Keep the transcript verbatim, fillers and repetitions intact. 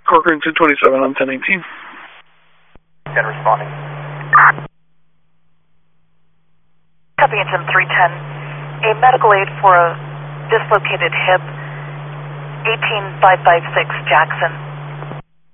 Corcoran two twenty-seven on ten eighteen. ten responding. Copy engine three ten. A medical aid for a dislocated hip, eighteen five five six Jackson.